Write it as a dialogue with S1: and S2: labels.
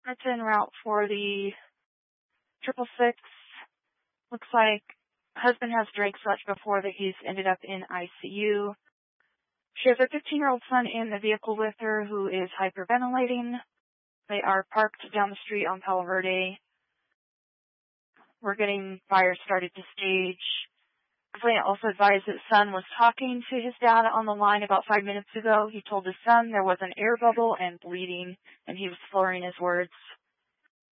S1: It's en route for the 666. Looks like husband has drank so much before that he's ended up in ICU. She has her 15-year-old son in the vehicle with her who is hyperventilating. They are parked down the street on Palo Verde. We're getting fire started to stage. Complainant also advised that son was talking to his dad on the line about 5 minutes ago. He told his son there was an air bubble and bleeding, and he was slurring his words.